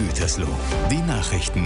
Gütersloh. Die Nachrichten.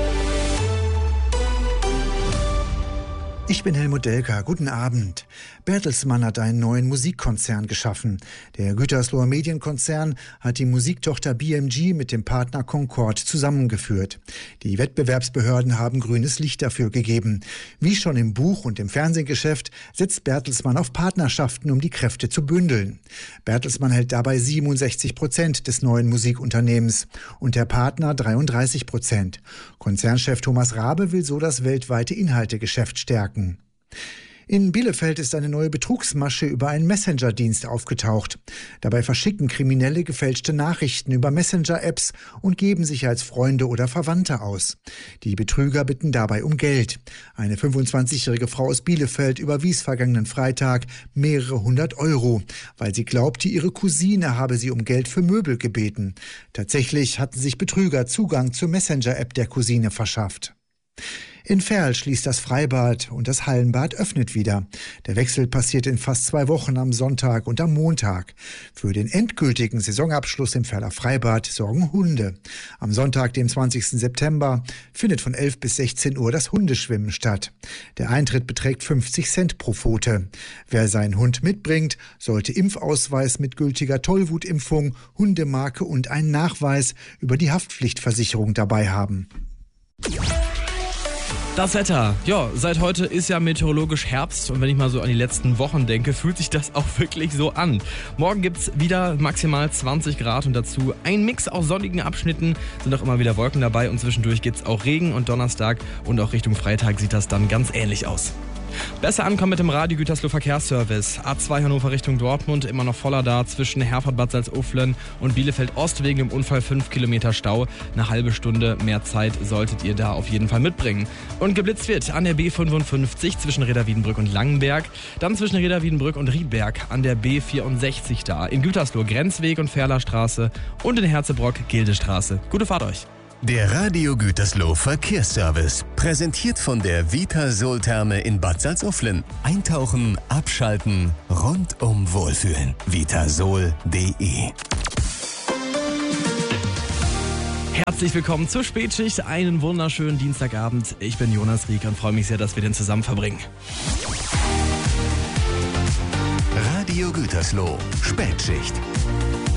Ich bin Helmut Delker. Guten Abend. Bertelsmann hat einen neuen Musikkonzern geschaffen. Der Gütersloher Medienkonzern hat die Musiktochter BMG mit dem Partner Concord zusammengeführt. Die Wettbewerbsbehörden haben grünes Licht dafür gegeben. Wie schon im Buch- und im Fernsehgeschäft setzt Bertelsmann auf Partnerschaften, um die Kräfte zu bündeln. Bertelsmann hält dabei 67% des neuen Musikunternehmens und der Partner 33%. Konzernchef Thomas Rabe will so das weltweite Inhaltegeschäft stärken. In Bielefeld ist eine neue Betrugsmasche über einen Messenger-Dienst aufgetaucht. Dabei verschicken Kriminelle gefälschte Nachrichten über Messenger-Apps und geben sich als Freunde oder Verwandte aus. Die Betrüger bitten dabei um Geld. Eine 25-jährige Frau aus Bielefeld überwies vergangenen Freitag mehrere 100 €, weil sie glaubte, ihre Cousine habe sie um Geld für Möbel gebeten. Tatsächlich hatten sich Betrüger Zugang zur Messenger-App der Cousine verschafft. In Verl schließt das Freibad und das Hallenbad öffnet wieder. Der Wechsel passiert in fast 2 Wochen am Sonntag und am Montag. Für den endgültigen Saisonabschluss im Verler Freibad sorgen Hunde. Am Sonntag, dem 20. September, findet von 11 bis 16 Uhr das Hundeschwimmen statt. Der Eintritt beträgt 50 Cent pro Pfote. Wer seinen Hund mitbringt, sollte Impfausweis mit gültiger Tollwutimpfung, Hundemarke und einen Nachweis über die Haftpflichtversicherung dabei haben. Das Wetter. Ja, seit heute ist ja meteorologisch Herbst und wenn ich mal so an die letzten Wochen denke, fühlt sich das auch wirklich so an. Morgen gibt's wieder maximal 20 Grad und dazu ein Mix aus sonnigen Abschnitten, sind auch immer wieder Wolken dabei und zwischendurch gibt's auch Regen und Donnerstag und auch Richtung Freitag sieht das dann ganz ähnlich aus. Besser ankommen mit dem Radio Gütersloh Verkehrsservice. A2 Hannover Richtung Dortmund, immer noch voller da zwischen Herford, Bad Salzuflen und Bielefeld Ost wegen dem Unfall 5 Kilometer Stau. Eine halbe Stunde mehr Zeit solltet ihr da auf jeden Fall mitbringen. Und geblitzt wird an der B55 zwischen Reda-Wiedenbrück und Langenberg, dann zwischen Reda-Wiedenbrück und Riedberg an der B64 da. In Gütersloh Grenzweg und Ferlerstraße und in Herzebrock Gildestraße. Gute Fahrt euch! Der Radio Gütersloh Verkehrsservice. Präsentiert von der Vitasol-Therme in Bad Salzuflen. Eintauchen, abschalten, rundum wohlfühlen. Vitasol.de. Herzlich willkommen zur Spätschicht. Einen wunderschönen Dienstagabend. Ich bin Jonas Rieck und freue mich sehr, dass wir den zusammen verbringen. Radio Gütersloh Spätschicht.